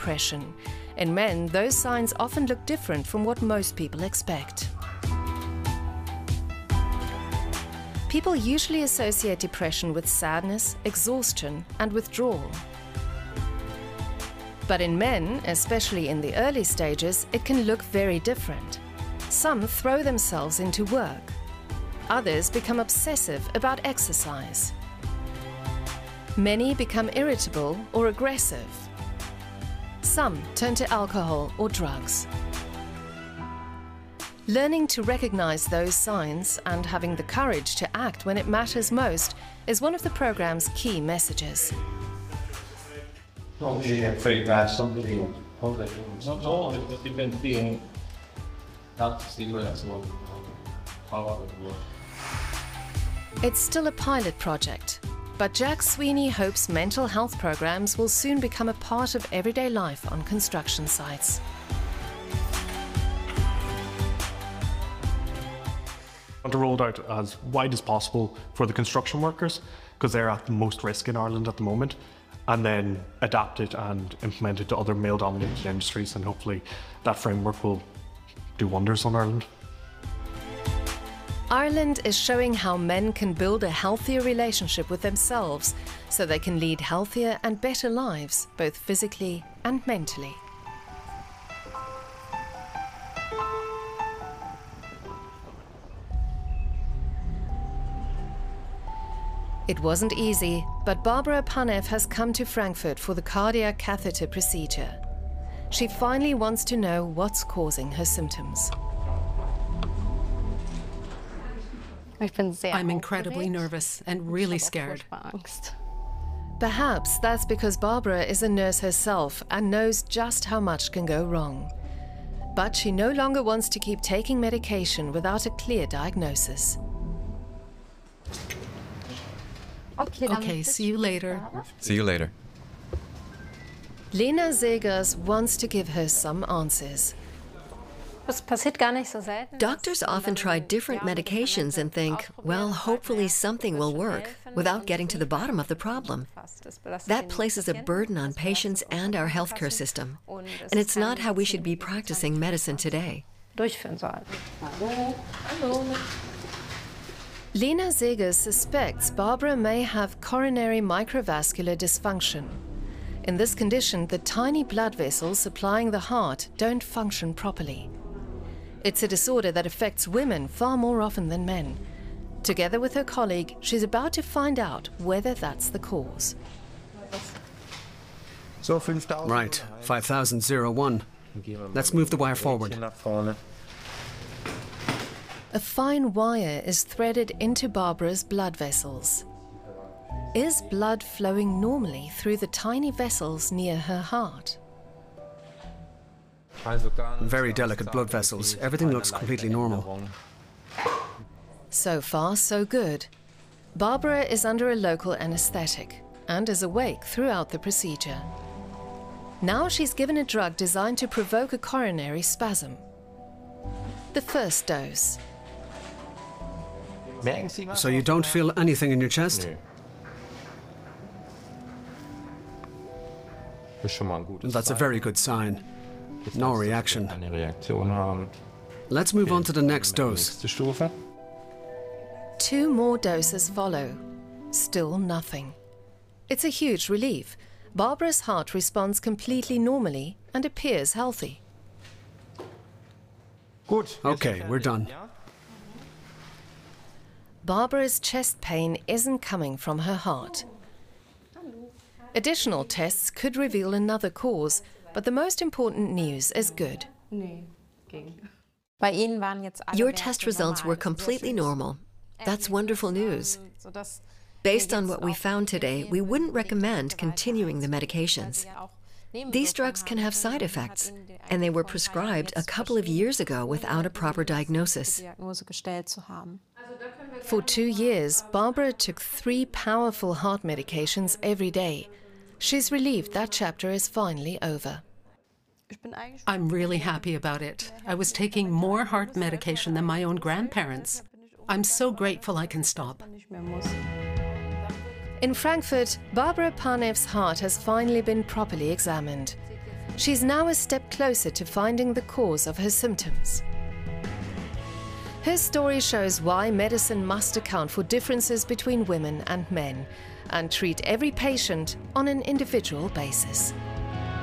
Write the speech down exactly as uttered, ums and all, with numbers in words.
depression. In men, those signs often look different from what most people expect. People usually associate depression with sadness, exhaustion, and withdrawal. But in men, especially in the early stages, it can look very different. Some throw themselves into work. Others become obsessive about exercise. Many become irritable or aggressive. Some turn to alcohol or drugs. Learning to recognize those signs and having the courage to act when it matters most is one of the program's key messages. It's still a pilot project, but Jack Sweeney hopes mental health programs will soon become a part of everyday life on construction sites. To roll it out as wide as possible for the construction workers, because they're at the most risk in Ireland at the moment, and then adapt it and implement it to other male-dominated industries, and hopefully that framework will do wonders on Ireland. Ireland is showing how men can build a healthier relationship with themselves so they can lead healthier and better lives, both physically and mentally. It wasn't easy, but Barbara Panev has come to Frankfurt for the cardiac catheter procedure. She finally wants to know what's causing her symptoms. I'm incredibly nervous and really scared. Perhaps that's because Barbara is a nurse herself and knows just how much can go wrong. But she no longer wants to keep taking medication without a clear diagnosis. Okay, see you later. See you later. Lena Segers wants to give her some answers. Doctors often try different medications and think, well, hopefully something will work, without getting to the bottom of the problem. That places a burden on patients and our healthcare system, and it's not how we should be practicing medicine today. Lena Segers suspects Barbara may have coronary microvascular dysfunction. In this condition, the tiny blood vessels supplying the heart don't function properly. It's a disorder that affects women far more often than men. Together with her colleague, she's about to find out whether that's the cause. Right, five thousand oh one. Let's move the wire forward. A fine wire is threaded into Barbara's blood vessels. Is blood flowing normally through the tiny vessels near her heart? Very delicate blood vessels. Everything looks completely normal. So far, so good. Barbara is under a local anesthetic and is awake throughout the procedure. Now she's given a drug designed to provoke a coronary spasm. The first dose. So you don't feel anything in your chest? That's a very good sign. No reaction. Let's move on to the next dose. Two more doses follow. Still nothing. It's a huge relief. Barbara's heart responds completely normally and appears healthy. Okay, we're done. Barbara's chest pain isn't coming from her heart. Additional tests could reveal another cause, but the most important news is good. Your test results were completely normal. That's wonderful news. Based on what we found today, we wouldn't recommend continuing the medications. These drugs can have side effects, and they were prescribed a couple of years ago without a proper diagnosis. For two years, Barbara took three powerful heart medications every day. She's relieved that chapter is finally over. I'm really happy about it. I was taking more heart medication than my own grandparents. I'm so grateful I can stop. In Frankfurt, Barbara Panev's heart has finally been properly examined. She's now a step closer to finding the cause of her symptoms. Her story shows why medicine must account for differences between women and men and treat every patient on an individual basis.